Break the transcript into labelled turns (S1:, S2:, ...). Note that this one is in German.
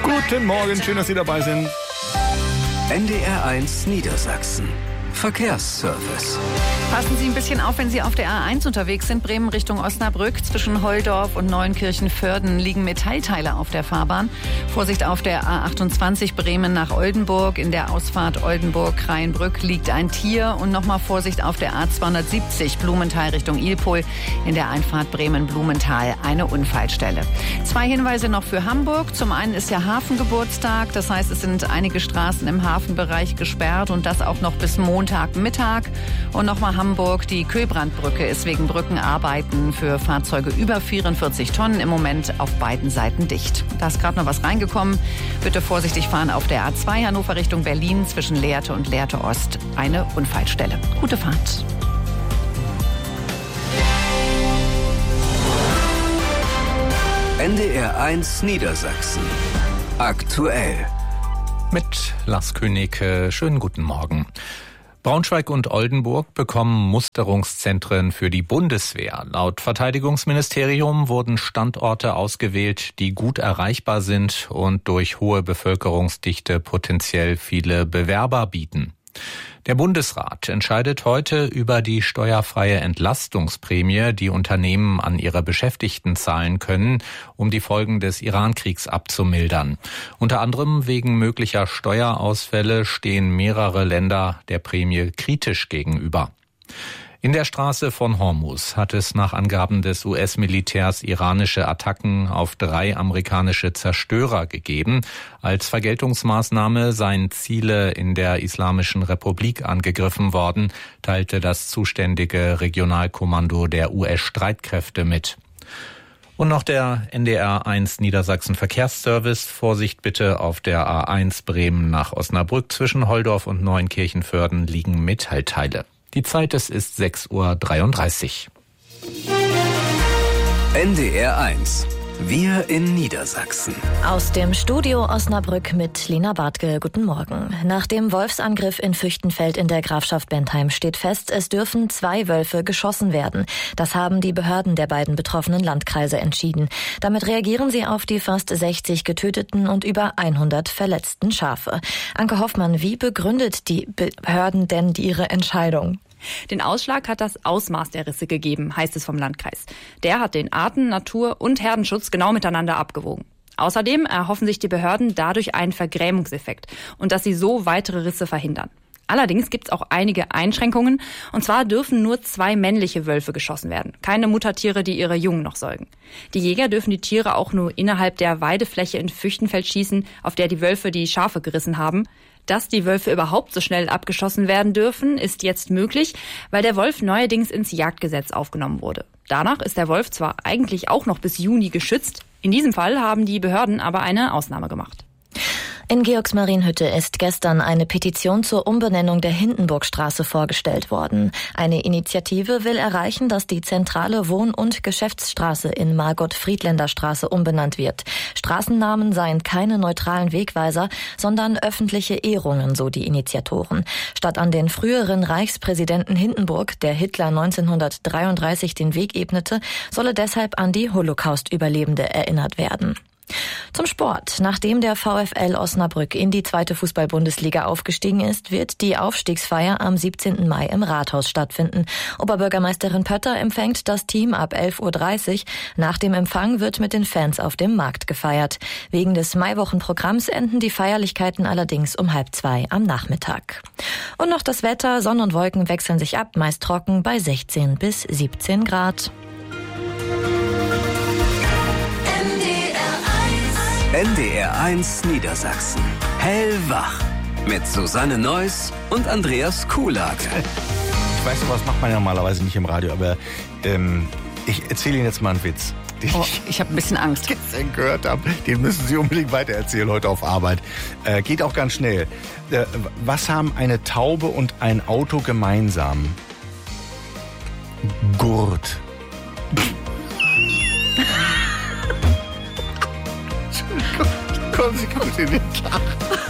S1: Guten Morgen, schön, dass Sie dabei sind.
S2: NDR1 Niedersachsen. Verkehrsservice.
S3: Passen Sie ein bisschen auf, wenn Sie auf der A1 unterwegs sind. Bremen Richtung Osnabrück. Zwischen Holdorf und Neuenkirchen-Vörden liegen Metallteile auf der Fahrbahn. Vorsicht auf der A28 Bremen nach Oldenburg. In der Ausfahrt Oldenburg-Kreienbrück liegt ein Tier. Und nochmal Vorsicht auf der A270 Blumenthal Richtung Ilpol. In der Einfahrt Bremen-Blumenthal eine Unfallstelle. 2 Hinweise noch für Hamburg. Zum einen ist ja Hafengeburtstag. Das heißt, es sind einige Straßen im Hafenbereich gesperrt. Und das auch noch bis Montagmittag. Und nochmal Hamburg, die Köbrandbrücke ist wegen Brückenarbeiten für Fahrzeuge über 44 Tonnen im Moment auf beiden Seiten dicht. Da ist gerade noch was reingekommen. Bitte vorsichtig fahren auf der A2 Hannover Richtung Berlin zwischen Lehrte und Lehrte Ost. Eine Unfallstelle. Gute Fahrt.
S2: NDR1 Niedersachsen. Aktuell.
S1: Mit Lars König, schönen guten Morgen. Braunschweig und Oldenburg bekommen Musterungszentren für die Bundeswehr. Laut Verteidigungsministerium wurden Standorte ausgewählt, die gut erreichbar sind und durch hohe Bevölkerungsdichte potenziell viele Bewerber bieten. Der Bundesrat entscheidet heute über die steuerfreie Entlastungsprämie, die Unternehmen an ihre Beschäftigten zahlen können, um die Folgen des Iran-Kriegs abzumildern. Unter anderem wegen möglicher Steuerausfälle stehen mehrere Länder der Prämie kritisch gegenüber. In der Straße von Hormuz hat es nach Angaben des US-Militärs iranische Attacken auf 3 amerikanische Zerstörer gegeben. Als Vergeltungsmaßnahme seien Ziele in der Islamischen Republik angegriffen worden, teilte das zuständige Regionalkommando der US-Streitkräfte mit. Und noch der NDR1 Niedersachsen Verkehrsservice. Vorsicht bitte auf der A1 Bremen nach Osnabrück. Zwischen Holdorf und Neuenkirchen-Vörden liegen Metallteile. Die Zeit, es ist 6:33 Uhr.
S2: NDR1. Wir in Niedersachsen.
S4: Aus dem Studio Osnabrück mit Lena Bartke. Guten Morgen. Nach dem Wolfsangriff in Füchtenfeld in der Grafschaft Bentheim steht fest, es dürfen 2 Wölfe geschossen werden. Das haben die Behörden der beiden betroffenen Landkreise entschieden. Damit reagieren sie auf die fast 60 getöteten und über 100 verletzten Schafe. Anke Hoffmann, wie begründet die Behörden denn ihre Entscheidung?
S5: Den Ausschlag hat das Ausmaß der Risse gegeben, heißt es vom Landkreis. Der hat den Arten-, Natur- und Herdenschutz genau miteinander abgewogen. Außerdem erhoffen sich die Behörden dadurch einen Vergrämungseffekt und dass sie so weitere Risse verhindern. Allerdings gibt es auch einige Einschränkungen. Und zwar dürfen nur 2 männliche Wölfe geschossen werden. Keine Muttertiere, die ihre Jungen noch säugen. Die Jäger dürfen die Tiere auch nur innerhalb der Weidefläche in Füchtenfeld schießen, auf der die Wölfe die Schafe gerissen haben. Dass die Wölfe überhaupt so schnell abgeschossen werden dürfen, ist jetzt möglich, weil der Wolf neuerdings ins Jagdgesetz aufgenommen wurde. Danach ist der Wolf zwar eigentlich auch noch bis Juni geschützt. In diesem Fall haben die Behörden aber eine Ausnahme gemacht.
S4: In Georgsmarienhütte ist gestern eine Petition zur Umbenennung der Hindenburgstraße vorgestellt worden. Eine Initiative will erreichen, dass die zentrale Wohn- und Geschäftsstraße in Margot-Friedländer-Straße umbenannt wird. Straßennamen seien keine neutralen Wegweiser, sondern öffentliche Ehrungen, so die Initiatoren. Statt an den früheren Reichspräsidenten Hindenburg, der Hitler 1933 den Weg ebnete, solle deshalb an die Holocaust-Überlebende erinnert werden. Zum Sport. Nachdem der VfL Osnabrück in die 2. Fußball-Bundesliga aufgestiegen ist, wird die Aufstiegsfeier am 17. Mai im Rathaus stattfinden. Oberbürgermeisterin Pötter empfängt das Team ab 11:30 Uhr. Nach dem Empfang wird mit den Fans auf dem Markt gefeiert. Wegen des Maiwochenprogramms enden die Feierlichkeiten allerdings um 1:30 am Nachmittag. Und noch das Wetter. Sonne und Wolken wechseln sich ab, meist trocken bei 16 bis 17 Grad.
S2: NDR1 Niedersachsen. Hellwach. Mit Susanne Neuss und Andreas Kuhlage.
S1: Ich weiß, sowas macht man ja normalerweise nicht im Radio, aber ich erzähle Ihnen jetzt mal einen Witz.
S3: Ich habe ein bisschen Angst.
S1: Den ich gestern gehört habe, den müssen Sie unbedingt weitererzählen heute auf Arbeit. Geht auch ganz schnell. Was haben eine Taube und ein Auto gemeinsam? Gurt. Kommen Sie gut in den Tag.